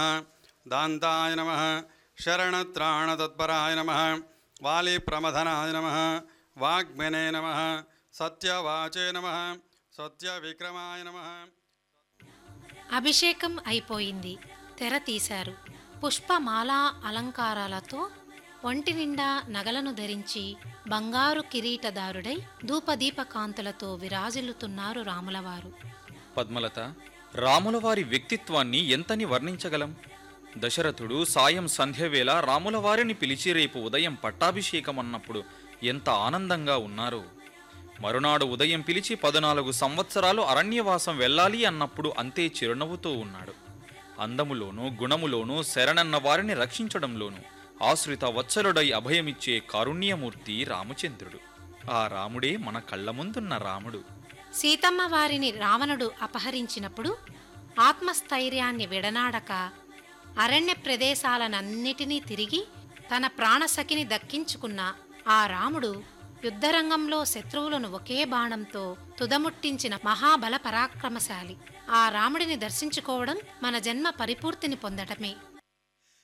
దాంతాయ నమః శరణత్రాణతత్పరాయ నమః వాలీప్రమథనాయ నమః వాగ్మినే నమః సత్యవాచే నమః సత్యవిక్రమాయ నమః. అభిషేకం అయిపోయింది. తెర తీశారు. పుష్పమాలా అలంకారాలతో ఒంటి నిండా నగలను ధరించి బంగారు కిరీటదారుడై ధూపదీపకాంతులతో విరాజిల్లుతున్నారు రాములవారు. పద్మలత, రాములవారి వ్యక్తిత్వాన్ని ఎంతని వర్ణించగలం? దశరథుడు సాయం సంధ్యవేళ రాములవారిని పిలిచి రేపు ఉదయం పట్టాభిషేకం అన్నప్పుడు ఎంత ఆనందంగా ఉన్నారో, మరునాడు ఉదయం పిలిచి 14 సంవత్సరాలు అరణ్యవాసం వెళ్ళాలి అన్నప్పుడు అంతే చిరునవ్వుతో ఉన్నాడు. అందములోనూ గుణములోనూ శరణన్న వారిని రక్షించడంలోనూ ఆశ్రిత వత్సలుడై అభయమిచ్చే కారుణ్యమూర్తి రామచంద్రుడు. ఆ రాముడే మన కళ్ల ముందున్న రాముడు. సీతమ్మ వారిని రావణుడు అపహరించినప్పుడు ఆత్మస్థైర్యాన్ని విడనాడక అరణ్య ప్రదేశాలనన్నిటినీ తిరిగి తన ప్రాణసఖిని దక్కించుకున్న ఆ రాముడు యుద్ధరంగంలో శత్రువులను ఒకే బాణంతో తుదముట్టించిన మహాబల పరాక్రమశాలి. ఆ రాముడిని దర్శించుకోవడం మన జన్మ పరిపూర్తిని పొందటమే.